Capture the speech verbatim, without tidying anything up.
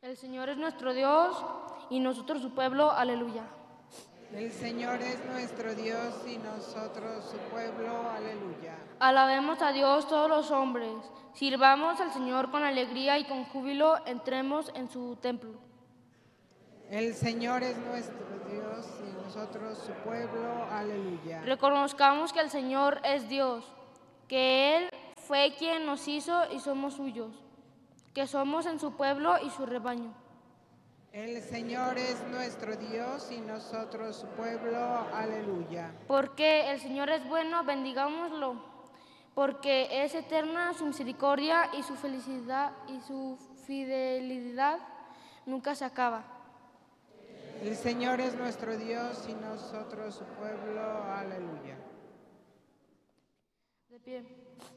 El Señor es nuestro Dios y nosotros su pueblo, aleluya. El Señor es nuestro Dios y nosotros su pueblo, aleluya. Alabemos a Dios todos los hombres, sirvamos al Señor con alegría y con júbilo, entremos en su templo. El Señor es nuestro Dios y nosotros su pueblo, aleluya. Reconozcamos que el Señor es Dios, que Él fue quien nos hizo y somos suyos, que somos en su pueblo y su rebaño. El Señor es nuestro Dios y nosotros su pueblo, aleluya. Porque el Señor es bueno, bendigámoslo, porque es eterna su misericordia y su felicidad y su fidelidad nunca se acaba. El Señor es nuestro Dios y nosotros su pueblo, aleluya. De pie.